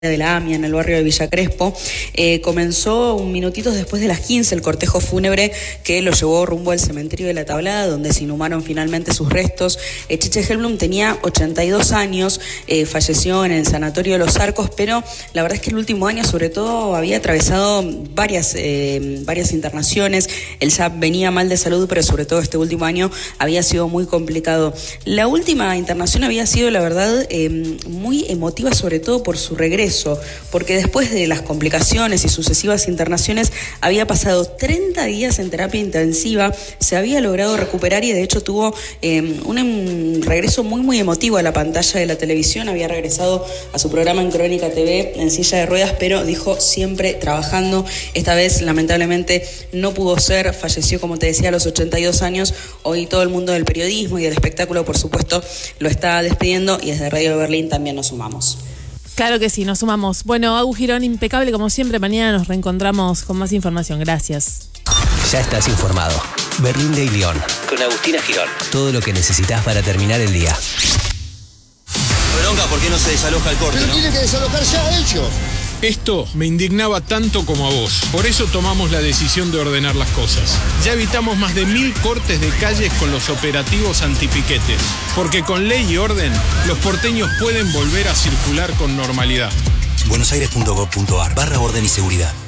de la AMIA en el barrio de Villa Crespo. Comenzó un minutito después de las 15 el cortejo fúnebre que lo llevó rumbo al cementerio de La Tablada, donde se inhumaron finalmente sus restos. Cheche Hellblum tenía 82 años, falleció en el sanatorio de Los Arcos, pero la verdad es que el último año sobre todo había atravesado varias internaciones. Él ya venía mal de salud, pero sobre todo este último año había sido muy complicado. La última internación había sido, la verdad, muy emotiva, sobre todo por su regreso, porque después de las complicaciones y sucesivas internaciones había pasado 30 días en terapia intensiva, se había logrado recuperar y de hecho tuvo un regreso muy emotivo a la pantalla de la televisión. Había regresado a su programa en Crónica TV en silla de ruedas, pero dijo siempre trabajando. Esta vez lamentablemente no pudo ser, falleció, como te decía, a los 82 años. Hoy todo el mundo del periodismo y del espectáculo, por supuesto, lo está despidiendo y desde Radio Berlín también nos sumamos. Claro que sí, nos sumamos. Bueno, Agu Girón, impecable como siempre. Mañana nos reencontramos con más información. Gracias. Ya estás informado. Berlín Daily On, con Agustina Girón. Todo lo que necesitas para terminar el día. Bronca, ¿por qué no se desaloja el corte? Pero ¿no? tienen que desalojar ya ellos. Esto me indignaba tanto como a vos. Por eso tomamos la decisión de ordenar las cosas. Ya evitamos más de 1000 cortes de calles con los operativos antipiquetes. Porque con ley y orden, los porteños pueden volver a circular con normalidad. buenosaires.gov.ar/orden y seguridad.